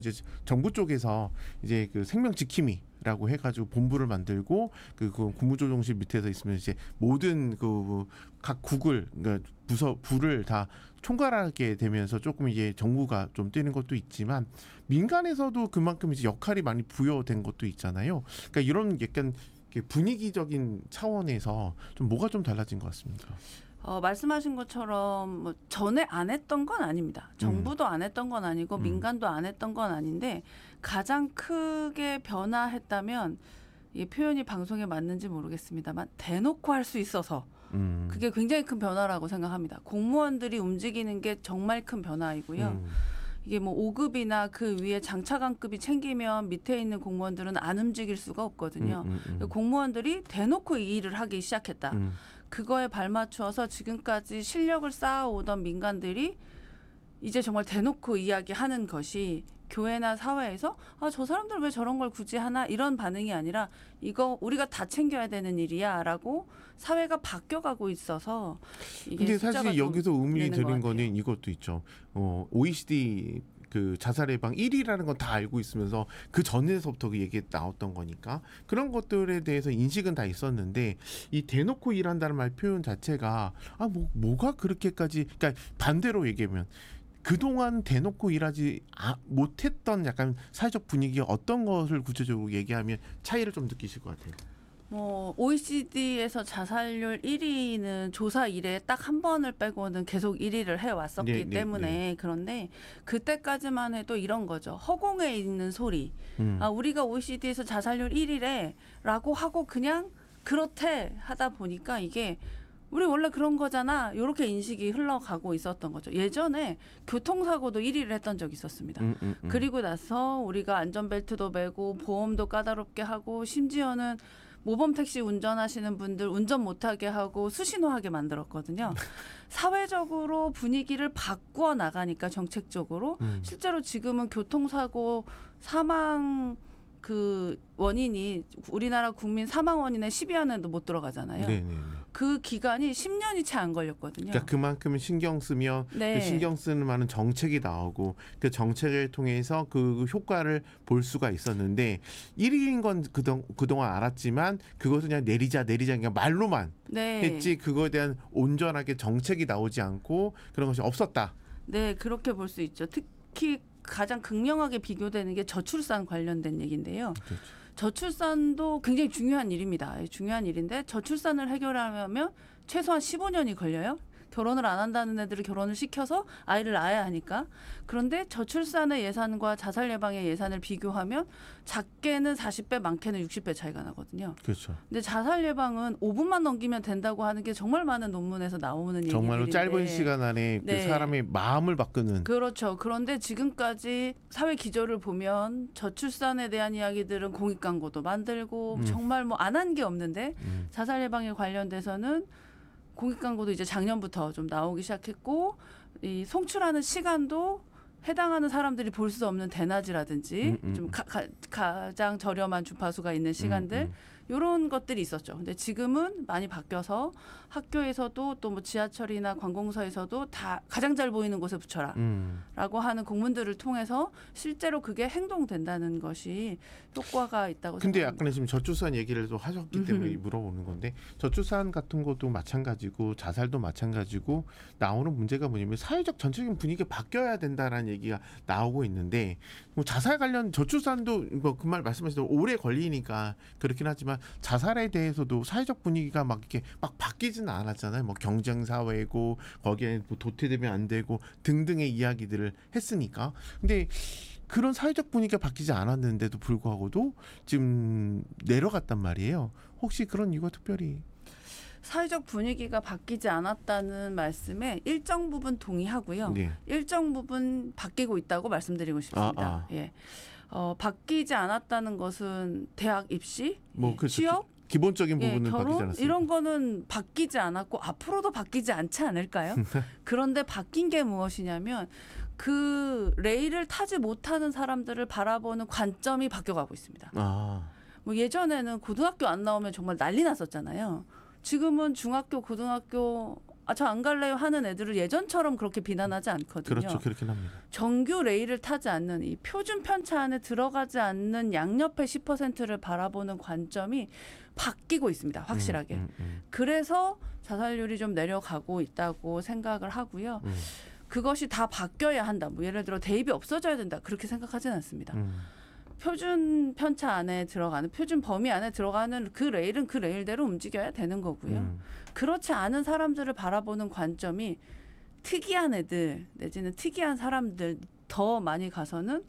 이제 정부 쪽에서 이제 그 생명 지킴이라고 해가지고 본부를 만들고 그 국무조정실 밑에서 있으면 이제 모든 그 각 국을 그러니까 부를 다 총괄하게 되면서 조금 이게 정부가 좀 뛰는 것도 있지만 민간에서도 그만큼 이제 역할이 많이 부여된 것도 있잖아요. 그러니까 이런 약간 분위기적인 차원에서 좀 뭐가 좀 달라진 것 같습니다. 말씀하신 것처럼 뭐 전에 안 했던 건 아닙니다. 정부도 안 했던 건 아니고 민간도 안 했던 건 아닌데 가장 크게 변화했다면 이 표현이 방송에 맞는지 모르겠습니다만 대놓고 할 수 있어서 그게 굉장히 큰 변화라고 생각합니다. 공무원들이 움직이는 게 정말 큰 변화이고요. 이게 뭐 5급이나 그 위에 장차관급이 챙기면 밑에 있는 공무원들은 안 움직일 수가 없거든요. 공무원들이 대놓고 이 일을 하기 시작했다. 그거에 발맞추어서 지금까지 실력을 쌓아오던 민간들이 이제 정말 대놓고 이야기하는 것이 교회나 사회에서 저 사람들 왜 저런 걸 굳이 하나 이런 반응이 아니라 이거 우리가 다 챙겨야 되는 일이야 라고 사회가 바뀌어가고 있어서 이게 근데 사실 여기서 의미 드는 거는 이것도 있죠. OECD 그 자살 예방 1위라는 건 다 알고 있으면서 그 전에서부터 그 얘기 나왔던 거니까 그런 것들에 대해서 인식은 다 있었는데 이 대놓고 일한다는 말 표현 자체가 뭐가 그렇게까지 그러니까 반대로 얘기하면 그동안 대놓고 일하지 못했던 약간 사회적 분위기가 어떤 것을 구체적으로 얘기하면 차이를 좀 느끼실 것 같아요. 뭐 OECD에서 자살률 1위는 조사 이래 딱 한 번을 빼고는 계속 1위를 해왔었기 때문에 그런데 그때까지만 해도 이런 거죠. 허공에 있는 소리. 우리가 OECD에서 자살률 1위래 라고 하고 그냥 그렇대 하다 보니까 이게 우리 원래 그런 거잖아. 이렇게 인식이 흘러가고 있었던 거죠. 예전에 교통사고도 1위를 했던 적이 있었습니다. 그리고 나서 우리가 안전벨트도 매고 보험도 까다롭게 하고 심지어는 모범 택시 운전하시는 분들 운전 못하게 하고 수신호하게 만들었거든요. 사회적으로 분위기를 바꾸어 나가니까 정책적으로 실제로 지금은 교통사고 사망 그 원인이 우리나라 국민 사망 원인의 10위 안에도 못 들어가잖아요. 네네네. 그 기간이 10년이 채 안 걸렸거든요. 그러니까 그만큼 신경 쓰면 그 신경 쓰는 많은 정책이 나오고 그 정책을 통해서 그 효과를 볼 수가 있었는데 1위인 건 그동안 알았지만 그것은 그냥 내리자 그냥 말로만 했지 그거에 대한 온전하게 정책이 나오지 않고 그런 것이 없었다. 네, 그렇게 볼 수 있죠. 특히 가장 극명하게 비교되는 게 저출산 관련된 얘기인데요. 그렇죠. 저출산도 굉장히 중요한 일입니다. 중요한 일인데 저출산을 해결하려면 최소한 15년이 걸려요. 결혼을 안 한다는 애들을 결혼을 시켜서 아이를 낳아야 하니까. 그런데 저출산의 예산과 자살 예방의 예산을 비교하면 작게는 40배, 많게는 60배 차이가 나거든요. 그렇죠. 근데 자살 예방은 5분만 넘기면 된다고 하는 게 정말 많은 논문에서 나오는 얘기들인데 정말로 짧은 시간 안에 그 사람의 마음을 바꾸는. 그렇죠. 그런데 지금까지 사회 기조를 보면 저출산에 대한 이야기들은 공익 광고도 만들고 정말 뭐 안 한 게 없는데 자살 예방에 관련돼서는 공익 광고도 이제 작년부터 좀 나오기 시작했고 이 송출하는 시간도 해당하는 사람들이 볼 수 없는 대낮이라든지 좀 가장 저렴한 주파수가 있는 시간들 이런 것들이 있었죠. 근데 지금은 많이 바뀌어서 학교에서도 또 뭐 지하철이나 관공서에서도 다 가장 잘 보이는 곳에 붙여라 라고 하는 공문들을 통해서 실제로 그게 행동된다는 것이 효과가 있다고 근데 생각합니다. 약간 지금 저출산 얘기를 또 하셨기 때문에 물어보는 건데 저출산 같은 것도 마찬가지고 자살도 마찬가지고 나오는 문제가 뭐냐면 사회적 전체적인 분위기가 바뀌어야 된다라는 얘기가 나오고 있는데 뭐 자살 관련 저출산도 뭐 그 말 말씀하신 대로 오래 걸리니까 그렇긴 하지만 자살에 대해서도 사회적 분위기가 막 이렇게 막 바뀌지는 않았잖아요. 뭐 경쟁 사회고 거기에 뭐 도태되면 안 되고 등등의 이야기들을 했으니까. 근데 그런 사회적 분위기가 바뀌지 않았는데도 불구하고도 지금 내려갔단 말이에요. 혹시 그런 이유가 특별히? 사회적 분위기가 바뀌지 않았다는 말씀에 일정 부분 동의하고요. 일정 부분 바뀌고 있다고 말씀드리고 싶습니다. 예. 바뀌지 않았다는 것은 대학 입시, 뭐 그렇죠. 취업, 기본적인 부분은 결혼 바뀌지 않았습니다. 이런 거는 바뀌지 않았고 앞으로도 바뀌지 않지 않을까요? 그런데 바뀐 게 무엇이냐면 그 레일을 타지 못하는 사람들을 바라보는 관점이 바뀌어가고 있습니다. 뭐 예전에는 고등학교 안 나오면 정말 난리 났었잖아요. 지금은 중학교, 고등학교 저 안 갈래요 하는 애들을 예전처럼 그렇게 비난하지 않거든요. 그렇죠. 그렇긴 합니다. 정규 레일을 타지 않는 이 표준 편차 안에 들어가지 않는 양옆의 10%를 바라보는 관점이 바뀌고 있습니다. 확실하게. 그래서 자살률이 좀 내려가고 있다고 생각을 하고요. 그것이 다 바뀌어야 한다. 뭐 예를 들어 대입이 없어져야 된다. 그렇게 생각하지는 않습니다. 표준 편차 안에 들어가는 표준 범위 안에 들어가는 그 레일은 그 레일대로 움직여야 되는 거고요. 그렇지 않은 사람들을 바라보는 관점이 특이한 애들 내지는 특이한 사람들 더 많이 가서는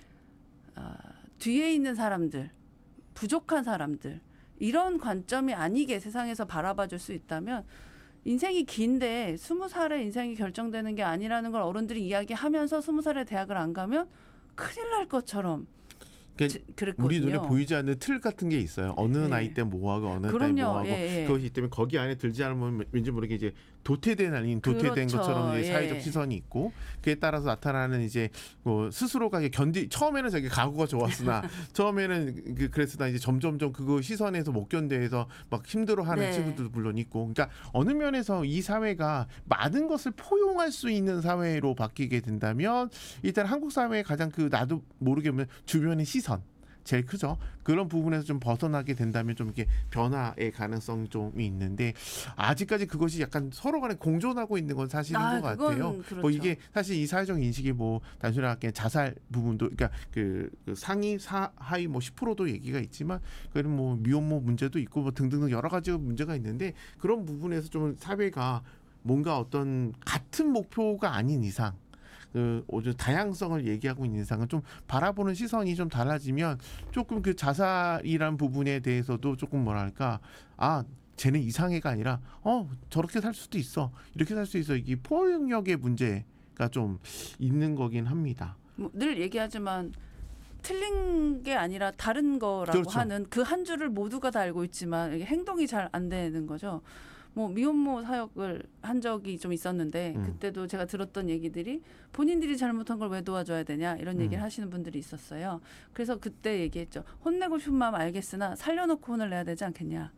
뒤에 있는 사람들, 부족한 사람들 이런 관점이 아니게 세상에서 바라봐줄 수 있다면 인생이 긴데 20살에 인생이 결정되는 게 아니라는 걸 어른들이 이야기하면서 20살에 대학을 안 가면 큰일 날 것처럼 그랬거든요. 우리 눈에 보이지 않는 틀 같은 게 있어요. 어느 예. 나이 때 뭐하고 어느 그럼요. 나이 뭐하고 예, 예. 그것이 때문에 거기 안에 들지 않으면 왠지 모르게 이제 도태된 아닌 도태된 그렇죠. 것처럼 이제 사회적 예. 시선이 있고 그에 따라서 나타나는 이제 뭐 스스로가 처음에는 자기 가구가 좋았으나 처음에는 그랬으나 이제 점점점 그거 시선에서 못 견뎌서 막 힘들어하는 네. 친구들도 물론 있고 그러니까 어느 면에서 이 사회가 많은 것을 포용할 수 있는 사회로 바뀌게 된다면 일단 한국 사회의 가장 나도 모르게 보면 주변의 시선 제일 크죠. 그런 부분에서 좀 벗어나게 된다면 좀 이렇게 변화의 가능성이 좀 있는데 아직까지 그것이 약간 서로 간에 공존하고 있는 건 사실인 것 같아요. 그렇죠. 뭐 이게 사실 이 사회적 인식이 뭐 단순하게 자살 부분도 그러니까 그 상위 하위 뭐 10%도 얘기가 있지만 그런 뭐 미혼모 문제도 있고 뭐 등등 여러 가지 문제가 있는데 그런 부분에서 좀 사회가 뭔가 어떤 같은 목표가 아닌 이상 다양성을 얘기하고 있는 이상은 좀 바라보는 시선이 좀 달라지면 조금 그 자살이란 부분에 대해서도 조금 뭐랄까 쟤는 이상해가 아니라 저렇게 살 수도 있어 이렇게 살 수 있어 이게 포용력의 문제가 좀 있는 거긴 합니다. 뭐 늘 얘기하지만 틀린 게 아니라 다른 거라고 그렇죠. 하는 그 한 줄을 모두가 다 알고 있지만 이게 행동이 잘 안 되는 거죠. 뭐 미혼모 사역을 한 적이 좀 있었는데 그때도 제가 들었던 얘기들이 본인들이 잘못한 걸 왜 도와줘야 되냐 이런 얘기를 하시는 분들이 있었어요. 그래서 그때 얘기했죠. 혼내고 싶은 마음 알겠으나 살려놓고 혼을 내야 되지 않겠냐.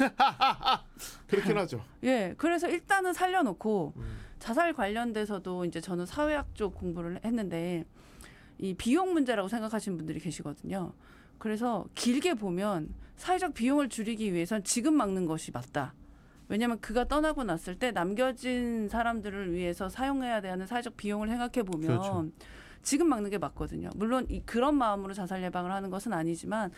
그렇긴 하죠. 예, 그래서 일단은 살려놓고 자살 관련돼서도 이제 저는 사회학 쪽 공부를 했는데 이 비용 문제라고 생각하시는 분들이 계시거든요. 그래서 길게 보면 사회적 비용을 줄이기 위해선 지금 막는 것이 맞다. 왜냐하면 그가 떠나고 났을 때 남겨진 사람들을 위해서 사용해야 되는 사회적 비용을 생각해 보면 그렇죠. 지금 막는 게 맞거든요. 물론 그런 마음으로 자살 예방을 하는 것은 아니지만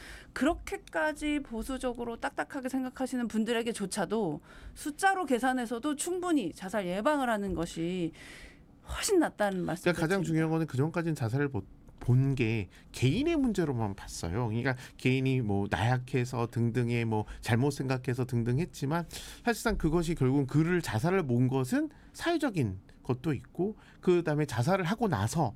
그렇게까지 보수적으로 딱딱하게 생각하시는 분들에게조차도 숫자로 계산해서도 충분히 자살 예방을 하는 것이 훨씬 낫다는 말씀. 그러니까 가장 중요한 거는 그 전까지는 자살을 본 게 개인의 문제로만 봤어요. 그러니까 개인이 뭐 나약해서 등등의 뭐 잘못 생각해서 등등 했지만 사실상 그것이 결국 그를 자살을 본 것은 사회적인 것도 있고 그다음에 자살을 하고 나서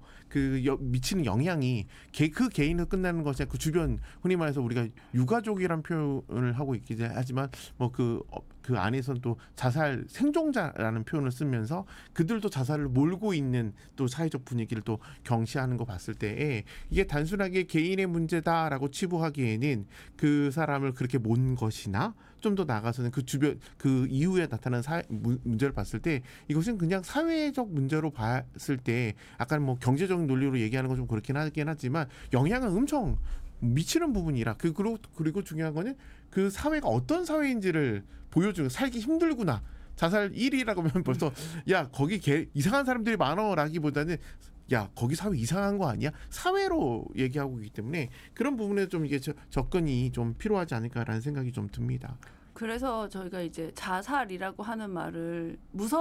미치는 영향이 그 개인을 끝나는 것이 그 주변 흔히 말해서 우리가 유가족이란 표현을 하고 있긴 하지만 뭐 그 안에서는 또 자살 생존자라는 표현을 쓰면서 그들도 자살을 몰고 있는 또 사회적 분위기를 또 경시하는 거 봤을 때에 이게 단순하게 개인의 문제다라고 치부하기에는 그 사람을 그렇게 몬 것이나 좀 더 나아가서는 그 주변 그 이후에 나타난 문제를 봤을 때 이것은 그냥 사회적 문제로 봤을 때 아까 뭐 경제적인 논리로 얘기하는 건 좀 그렇긴 하긴 하지만 영향은 엄청 미치는 부분이라 그리고 중요한 거는 그 사회가 어떤 사회인지를 보여주는 살기 힘들구나. 자살 1위라고 하면 벌써 야 거기 이상한 사람들이 많어라기보다는 야 거기 사회 이상한 거 아니야? 사회로 얘기하고 있기 때문에 그런 부분에 좀 이게 접근이 좀 필요하지 않을까라는 생각이 좀 듭니다. 그래서 저희가 이제 자살이라고 하는 말을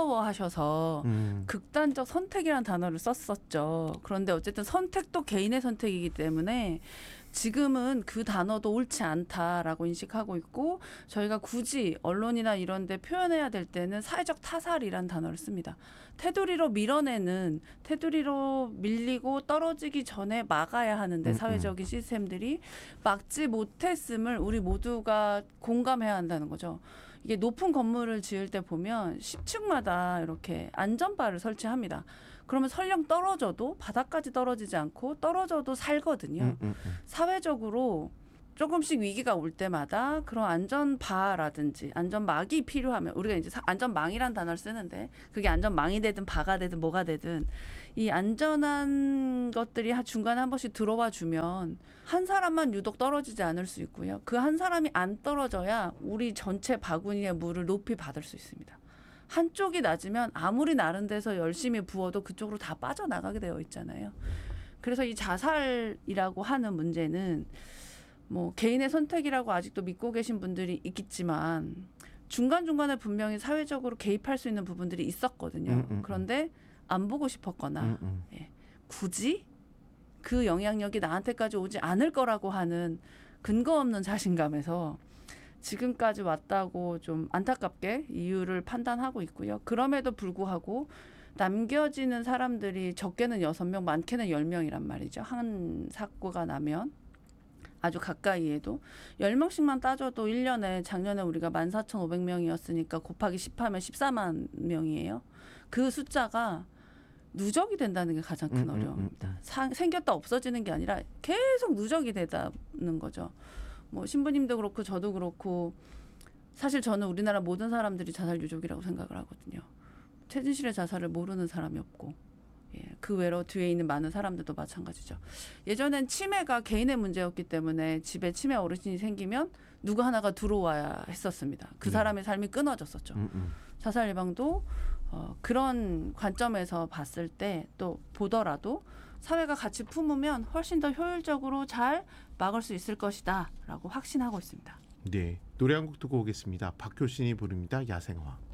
무서워하셔서 극단적 선택이라는 단어를 썼었죠. 그런데 어쨌든 선택도 개인의 선택이기 때문에 지금은 그 단어도 옳지 않다라고 인식하고 있고 저희가 굳이 언론이나 이런 데 표현해야 될 때는 사회적 타살이라는 단어를 씁니다. 테두리로 밀리고 떨어지기 전에 막아야 하는데 사회적인 시스템들이 막지 못했음을 우리 모두가 공감해야 한다는 거죠. 이게 높은 건물을 지을 때 보면 10층마다 이렇게 안전바를 설치합니다. 그러면 설령 떨어져도 바닥까지 떨어지지 않고 떨어져도 살거든요. 사회적으로 조금씩 위기가 올 때마다 그런 안전바라든지 안전막이 필요하면 우리가 이제 안전망이란 단어를 쓰는데 그게 안전망이 되든 바가 되든 뭐가 되든 이 안전한 것들이 중간에 한 번씩 들어와 주면 한 사람만 유독 떨어지지 않을 수 있고요. 그 한 사람이 안 떨어져야 우리 전체 바구니의 물을 높이 받을 수 있습니다. 한쪽이 낮으면 아무리 나른 데서 열심히 부어도 그쪽으로 다 빠져나가게 되어 있잖아요. 그래서 이 자살이라고 하는 문제는 뭐 개인의 선택이라고 아직도 믿고 계신 분들이 있겠지만 중간중간에 분명히 사회적으로 개입할 수 있는 부분들이 있었거든요. 그런데 안 보고 싶었거나 예, 굳이 그 영향력이 나한테까지 오지 않을 거라고 하는 근거 없는 자신감에서 지금까지 왔다고 좀 안타깝게 이유를 판단하고 있고요. 그럼에도 불구하고 남겨지는 사람들이 적게는 6명, 많게는 10명이란 말이죠. 한 사고가 나면. 아주 가까이에도 10명씩만 따져도 1년에 작년에 우리가 14,500명이었으니까 곱하기 10하면 14만 명이에요. 그 숫자가 누적이 된다는 게 가장 큰 어려움입니다. 생겼다 없어지는 게 아니라 계속 누적이 되다는 거죠. 뭐 신부님도 그렇고 저도 그렇고 사실 저는 우리나라 모든 사람들이 자살 유족이라고 생각을 하거든요. 최진실의 자살을 모르는 사람이 없고 예, 그 외로 뒤에 있는 많은 사람들도 마찬가지죠. 예전엔 치매가 개인의 문제였기 때문에 집에 치매 어르신이 생기면 누구 하나가 들어와야 했었습니다. 그 사람의 삶이 끊어졌었죠. 자살 예방도 그런 관점에서 봤을 때 또 보더라도 사회가 같이 품으면 훨씬 더 효율적으로 잘 막을 수 있을 것이다 라고 확신하고 있습니다. 네, 노래 한 곡 듣고 오겠습니다. 박효신이 부릅니다. 야생화.